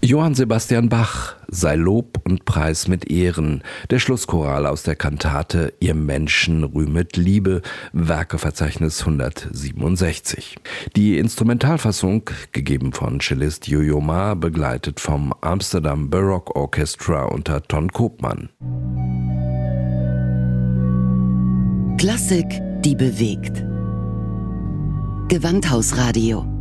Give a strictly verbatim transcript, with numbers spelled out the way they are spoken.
Johann Sebastian Bach, sei Lob und Preis mit Ehren, der Schlusschoral aus der Kantate Ihr Menschen rühmet Liebe, Werkeverzeichnis hundertsiebenundsechzig. Die Instrumentalfassung, gegeben von Cellist Yo-Yo Ma, begleitet vom Amsterdam Baroque Orchestra unter Ton Koopman. Klassik, die bewegt. Gewandhausradio